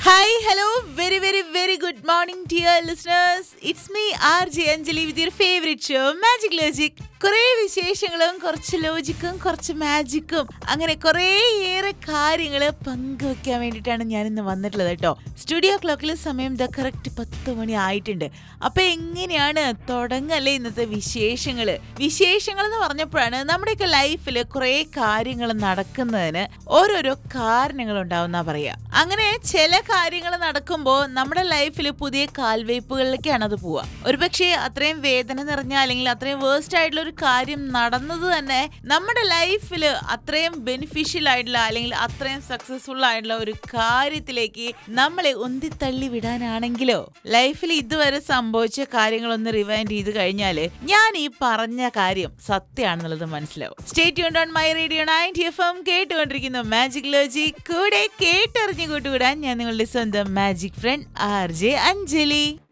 Hi, hello, very good morning, dear listeners. It's me, RJ Anjali, with your favorite show, Magic Logic. കുറേ വിശേഷങ്ങളും കുറച്ച് ലോജിക്കും കുറച്ച് മാജിക്കും അങ്ങനെ കുറേയേറെ കാര്യങ്ങൾ പങ്കുവെക്കാൻ വേണ്ടിയിട്ടാണ് ഞാനിന്ന് വന്നിട്ടുള്ളത് കേട്ടോ. സ്റ്റുഡിയോ ക്ലോക്കിൽ സമയം കറക്റ്റ് 10 മണി ആയിട്ടുണ്ട്. അപ്പൊ എങ്ങനെയാണ് തുടങ്ങല്ലേ ഇന്നത്തെ വിശേഷങ്ങൾ എന്ന് പറഞ്ഞപ്പോഴാണ് നമ്മുടെയൊക്കെ ലൈഫിൽ കുറേ കാര്യങ്ങൾ നടക്കുന്നതിന് ഓരോരോ കാരണങ്ങൾ ഉണ്ടാവുന്ന പറയാ. അങ്ങനെ ചില കാര്യങ്ങൾ നടക്കുമ്പോൾ നമ്മുടെ ലൈഫിൽ പുതിയ കാൽവയ്പുകളിലേക്കാണ് അത് പോവുക. ഒരുപക്ഷെ അത്രയും വേദന നിറഞ്ഞ അല്ലെങ്കിൽ അത്രയും വേഴ്സ്റ്റ് ആയിട്ടുള്ള ഒരു കാര്യം നടന്നത് തന്നെ നമ്മുടെ ലൈഫിൽ അത്രയും ബെനിഫിഷ്യൽ ആയിട്ടുള്ള അല്ലെങ്കിൽ അത്രയും സക്സസ്ഫുൾ ആയിട്ടുള്ള ഒരു കാര്യത്തിലേക്ക് നമ്മളെ ഉന്തിത്തള്ളി വിടാനാണെങ്കിലോ ലൈഫിൽ ഇതുവരെ സംഭവിച്ച കാര്യങ്ങളൊന്ന് റിവൈൻഡ് ചെയ്ത് കഴിഞ്ഞാല് ഞാൻ ഈ പറഞ്ഞ കാര്യം സത്യമാണെന്നുള്ളത് മനസ്സിലാവും. Stay tuned on my radio 90 FM കേട്ടുകൊണ്ടിരിക്കുന്നു മാജിക് ലോജിക്. കൂടെ കേട്ടറിഞ്ഞു കൂട്ടുകൂടാൻ ഞാൻ നിങ്ങളുടെ സ്വന്തം മാജിക് ഫ്രണ്ട് RJ അഞ്ജലി.